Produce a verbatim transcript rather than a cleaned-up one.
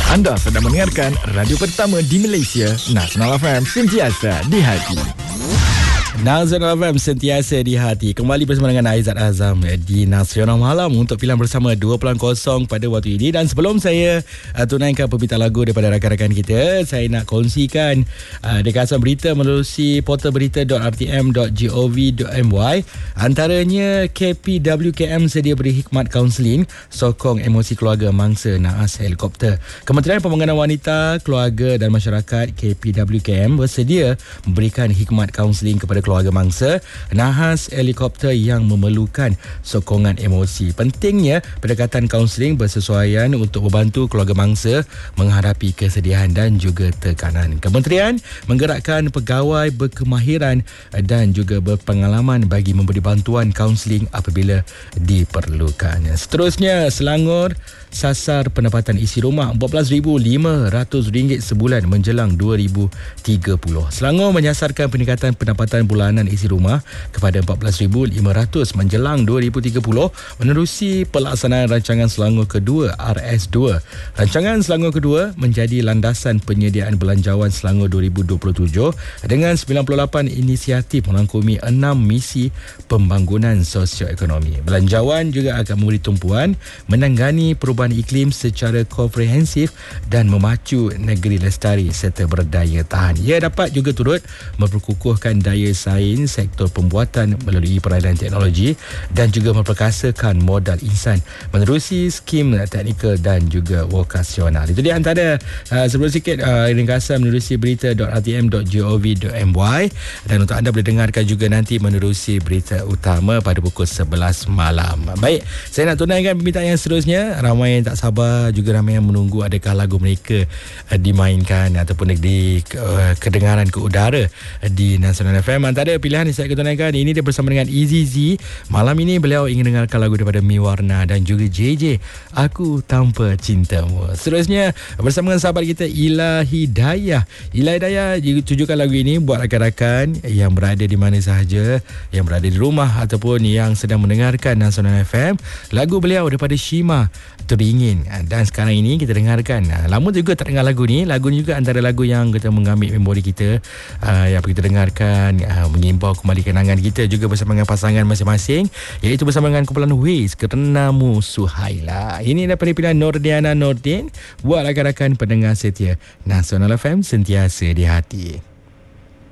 Anda sedang mendengarkan radio pertama di Malaysia, Nasional F M, sentiasa di hati. Nasional F M sentiasa di hati. Kembali bersama dengan Aizat Azam di Nasional Malam untuk pilihan bersama dua kosong pada waktu ini. Dan sebelum saya uh, tunaikan pembinaan lagu daripada rakan-rakan kita, saya nak kongsikan uh, dekasan berita melalui portal berita dot r t m dot gov dot m y. Antaranya K P W K M sedia beri hikmat kaunseling sokong emosi keluarga mangsa naas helikopter. Kementerian Pembangunan Wanita, Keluarga dan Masyarakat K P W K M bersedia memberikan hikmat kaunseling kepada keluarga mangsa nahas helikopter yang memerlukan sokongan emosi. Pentingnya pendekatan kaunseling bersesuaian untuk membantu keluarga mangsa menghadapi kesedihan dan juga tekanan. Kementerian menggerakkan pegawai berkemahiran dan juga berpengalaman bagi memberi bantuan kaunseling apabila diperlukan. Seterusnya, Selangor sasar pendapatan isi rumah empat belas ribu lima ratus ringgit sebulan menjelang dua ribu tiga puluh. Selangor menyasarkan peningkatan pendapatan bulanan isi rumah kepada empat belas ribu lima ratus menjelang dua ribu tiga puluh menerusi pelaksanaan rancangan Selangor kedua R S dua. Rancangan Selangor kedua menjadi landasan penyediaan belanjawan Selangor dua ribu dua puluh tujuh dengan sembilan puluh lapan inisiatif merangkumi enam misi pembangunan sosioekonomi. Belanjawan juga akan memberi tumpuan menangani perubahan perubahan iklim secara komprehensif dan memacu negeri lestari serta berdaya tahan. Ia dapat juga turut memperkukuhkan daya saing sektor pembuatan melalui peradaan teknologi dan juga memperkasakan modal insan menerusi skim teknikal dan juga vokasional. Itu dia antara uh, sebelum sikit uh, ringkasan menerusi berita dot r t m dot gov dot m y, dan untuk anda boleh dengarkan juga nanti menerusi berita utama pada pukul sebelas malam. Baik, saya nak tunaikan permintaan yang seterusnya. Ramai yang tak sabar, juga ramai yang menunggu adakah lagu mereka uh, dimainkan ataupun di uh, kedengaran ke udara uh, di Nasional F M. Antara pilihan yang saya akan tunaikan ini dia bersama dengan Easy Z. Malam ini beliau ingin dengarkan lagu daripada Mi Warna dan juga J J, Aku Tanpa Cintamu. Seterusnya bersama dengan sahabat kita Ila Hidayah. Ila Hidayah ditujukan lagu ini buat rakan-rakan yang berada di mana sahaja, yang berada di rumah ataupun yang sedang mendengarkan Nasional F M. Lagu beliau daripada Shima, Teringin. Dan sekarang ini kita dengarkan. Lama juga tak dengar lagu ni. Lagu ni juga antara lagu yang kita mengambil memori kita, uh, yang kita dengarkan, uh, mengimbau kembali kenangan kita juga bersama dengan pasangan masing-masing, iaitu bersama dengan kumpulan Waze, Kerenamu Suhaila. Ini daripada pilihan Nordiana Nordin buat rakan-rakan pendengar setia Nasional F M sentiasa di hati.